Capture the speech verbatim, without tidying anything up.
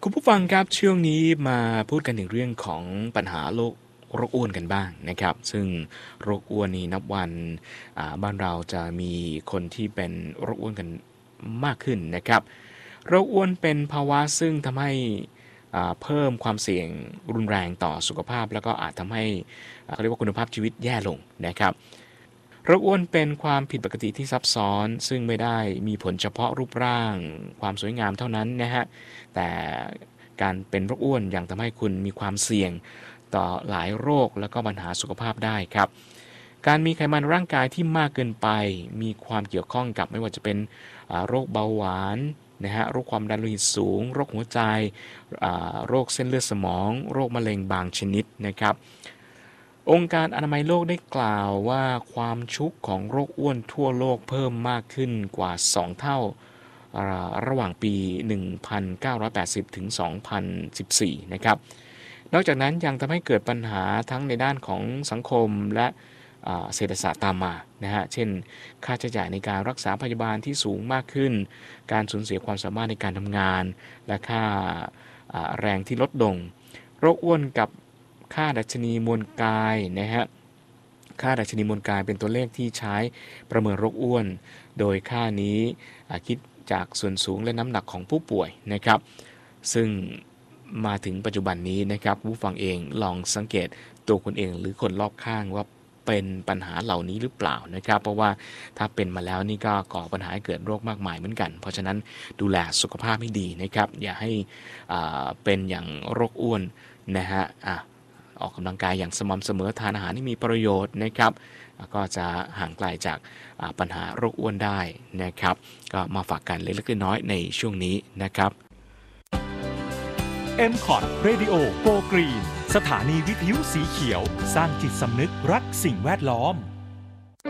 คุณผู้ฟังครับช่วงนี้มาพูดกันถึงเรื่องของปัญหาโรคโรคอ้วนกันบ้างนะครับซึ่งโรคอ้วนนี่นับวันอ่าบ้านเราจะมีคนที่เป็นโรคอ้วนกันมากขึ้นนะครับโรคอ้วนเป็นภาวะซึ่งทำให้อ่าเพิ่มความเสี่ยงรุนแรงต่อสุขภาพแล้วก็อาจทำให้อ่าเขาเรียกว่าคุณภาพชีวิตแย่ลงนะครับโรคอ้วนเป็นความผิดปกติที่ซับซ้อนซึ่งไม่ได้มีผลเฉพาะรูปร่างความสวยงามเท่านั้นนะฮะแต่การเป็นโรคอ้วนยังทำให้คุณมีความเสี่ยงต่อหลายโรคแล้วก็ปัญหาสุขภาพได้ครับการมีไขมันร่างกายที่มากเกินไปมีความเกี่ยวข้องกับไม่ว่าจะเป็นอ่าโรคเบาหวานนะฮะโรคความดันโลหิตสูงโรคหัวใจอ่าโรคเส้นเลือดสมองโรคมะเร็งบางชนิดนะครับองค์การอนามัยโลกได้กล่าวว่าความชุกของโรคอ้วนทั่วโลกเพิ่มมากขึ้นกว่าสองเท่า ระหว่างปี หนึ่งพันเก้าร้อยแปดสิบ ถึง สองพันสิบสี่ นะครับนอกจากนั้นยังทำให้เกิดปัญหาทั้งในด้านของสังคมและเศรษฐศาสตร์ตามมานะฮะเช่นค่าใช้จ่ายในการรักษาพยาบาลที่สูงมากขึ้นการสูญเสียความสามารถในการทำงานและค่าแรงที่ลดลงโรคอ้วนกับค่าดัชนีมวลกายนะฮะค่าดัชนีมวลกายเป็นตัวเลขที่ใช้ประเมินโรคอ้วนโดยค่านี้คิดจากส่วนสูงและน้ำหนักของผู้ป่วยนะครับซึ่งมาถึงปัจจุบันนี้นะครับผู้ฟังเองลองสังเกตตัวคนเองหรือคนรอบข้างว่าเป็นปัญหาเหล่านี้หรือเปล่านะครับเพราะว่าถ้าเป็นมาแล้วนี่ก็ก่อปัญหาให้เกิดโรคมากมายเหมือนกันเพราะฉะนั้นดูแลสุขภาพให้ดีนะครับอย่าให้เป็นอย่างโรคอ้วนนะฮะออกกำลังกายอย่างสม่ำเสมอทานอาหารที่มีประโยชน์นะครับก็จะห่างไกลจากปัญหาโรคอ้วนได้นะครับก็มาฝากกันเล็กๆน้อยๆในช่วงนี้นะครับเอ็ม คอท Radio Go Green สถานีวิทยุสีเขียวสร้างจิตสำนึกรักสิ่งแวดล้อม